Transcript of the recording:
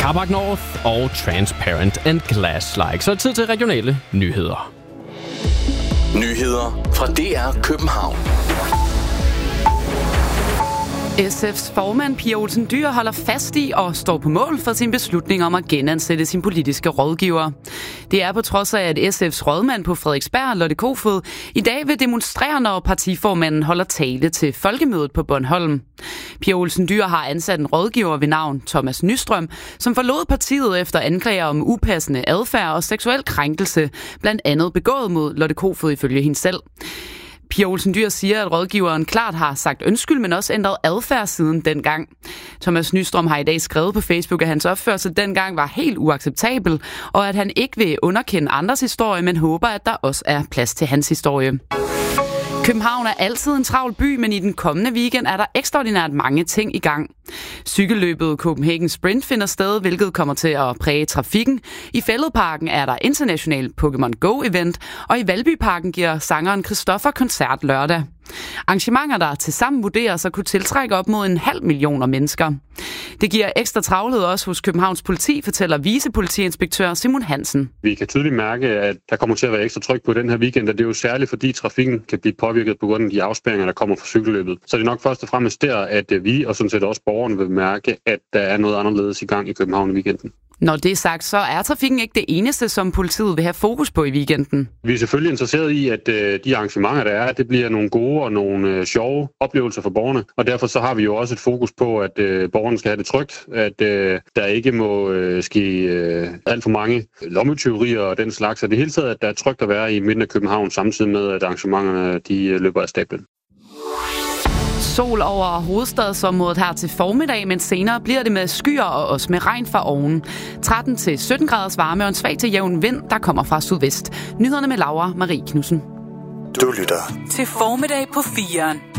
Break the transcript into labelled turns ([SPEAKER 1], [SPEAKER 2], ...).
[SPEAKER 1] Carbac North og Transparent and Glass-like. Så er det tid til regionale nyheder.
[SPEAKER 2] Nyheder fra DR København.
[SPEAKER 3] SF's formand Pia Olsen Dyhr holder fast i og står på mål for sin beslutning om at genansætte sin politiske rådgiver. Det er på trods af, at SF's rådmand på Frederiksberg, Lotte Kofod, i dag vil demonstrere, når partiformanden holder tale til folkemødet på Bornholm. Pia Olsen Dyhr har ansat en rådgiver ved navn Thomas Nystrøm, som forlod partiet efter anklager om upassende adfærd og seksuel krænkelse, blandt andet begået mod Lotte Kofod ifølge hende selv. Pia Olsen Dyhr siger, at rådgiveren klart har sagt undskyld, men også ændret adfærd siden dengang. Thomas Nystrøm har i dag skrevet på Facebook, at hans opførsel dengang var helt uacceptabel, og at han ikke vil underkende andres historie, men håber, at der også er plads til hans historie. København er altid en travl by, men i den kommende weekend er der ekstraordinært mange ting i gang. Cykelløbet Copenhagen Sprint finder sted, hvilket kommer til at præge trafikken. I Fælledparken er der international Pokémon Go-event, og i Valbyparken giver sangeren Christoffer koncert lørdag. Arrangementer, der tilsammen vurderes at kunne tiltrække op mod 500.000 mennesker. Det giver ekstra travlhed også hos Københavns politi, fortæller vicepolitiinspektør Simon Hansen.
[SPEAKER 4] Vi kan tydeligt mærke, at der kommer til at være ekstra tryk på den her weekend, og det er jo særligt fordi trafikken kan blive påvirket på grund af de afspærringer, der kommer fra cykelløbet. Så det er nok først og fremmest der, at vi og sådan set også borgerne vil mærke, at der er noget anderledes i gang i København i weekenden.
[SPEAKER 3] Når det er sagt, så er trafikken ikke det eneste, som politiet vil have fokus på i weekenden.
[SPEAKER 4] Vi er selvfølgelig interesseret i, at de arrangementer, der er, det bliver nogle gode og nogle sjove oplevelser for borgerne. Og derfor så har vi jo også et fokus på, at borgerne skal have det trygt, at der ikke må ske alt for mange lommetyverier og den slags. Og det hele taget, at der er trygt at være i midten af København, samtidig med, at arrangementerne de løber af stablen.
[SPEAKER 3] Sol over hovedstadsområdet her til formiddag, men senere bliver det med skyer og også med regn fra oven. 13-17 graders varme og en svag til jævn vind, der kommer fra sydvest. Nyhederne med Laura Marie Knudsen.
[SPEAKER 2] Du lytter
[SPEAKER 5] til formiddag på 4'eren.